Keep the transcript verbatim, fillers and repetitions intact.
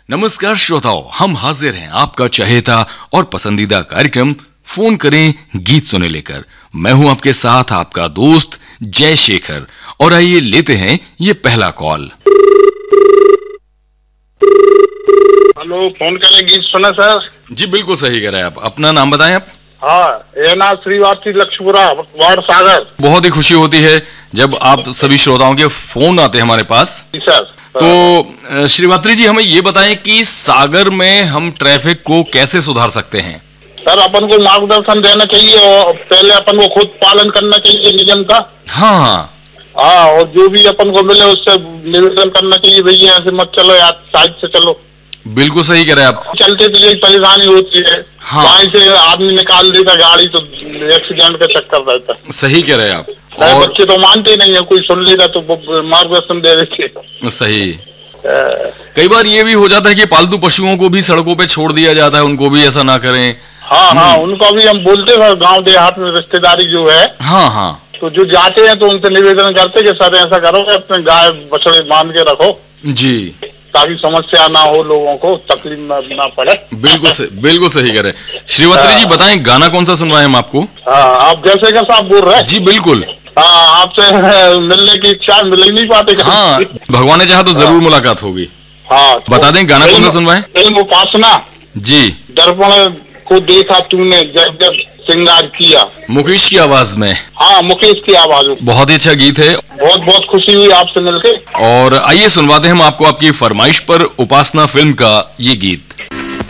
नमस्कार श्रोताओ, हम हाजिर हैं आपका चहेता और पसंदीदा कार्यक्रम फोन करें गीत सुने लेकर। मैं हूं आपके साथ आपका दोस्त जय शेखर और आइए लेते हैं ये पहला कॉल। हेलो, फोन करें गीत सुना सर। जी बिल्कुल सही कह रहे हैं आप। अपना नाम बताएं आप। हाँ, ये ना श्रीवाती लक्ष्मीपुरा वार्ड सागर। बहुत ही खुशी होती है जब आप सभी श्रोताओं के फोन आते हैं हमारे पास। जी सर। तो श्रीवात्री जी, हमें ये बताएं कि सागर में हम ट्रैफिक को कैसे सुधार सकते हैं। सर, अपन को मार्गदर्शन देना चाहिए और पहले अपन को खुद पालन करना चाहिए नियम का। हाँ हाँ हाँ, और जो भी अपन को मिले उससे निवेदन करना चाहिए, भैया ऐसे मत चलो यार, साइड से चलो। बिल्कुल सही कह रहे हैं आप। चलते तो यही परेशानी होती है। हाँ। वहीं से आदमी निकाल देता गाड़ी तो एक्सीडेंट का चक्कर रहता। सही कह रहे हैं आप। और बच्चे तो मानते ही नहीं है, कोई सुन लेगा तो मार्गदर्शन दे देते। सही। कई बार ये भी हो जाता है कि पालतू पशुओं को भी सड़कों पे छोड़ दिया जाता है, उनको भी ऐसा ना करें। हाँ हाँ, उनको भी हम बोलते हैं गांव देहात में रिश्तेदारी जो है। हाँ हाँ, तो जो जाते हैं तो उनसे निवेदन करते कि सर ऐसा करो, अपने गाय बछड़े बांध के रखो जी, ताकि समस्या ना हो, लोगों को तकलीफ ना, ना पड़े। बिल्कुल सही, बिल्कुल सही कह रहे हैं। श्रीवात्री जी बताएं, गाना कौन सा सुनवाएं हम आपको। हाँ, आप जैसे का साहब बोल रहे हैं। जी बिल्कुल। हाँ, आपसे मिलने की इच्छा, मिल ही नहीं पाते। हाँ, भगवान ने चाहा तो जरूर मुलाकात होगी। हाँ, बता दें गाना कौन सा सुनवाएं। फिल्म उपासना जी। दर्पण को देखा तूने जब जब श्रृंगार किया, मुकेश की आवाज में। हाँ, मुकेश की आवाज। बहुत ही अच्छा गीत है। बहुत बहुत खुशी हुई आपसे मिलके। और आइए सुनवाते हैं हम आपको आपकी फरमाइश पर उपासना फिल्म का ये गीत।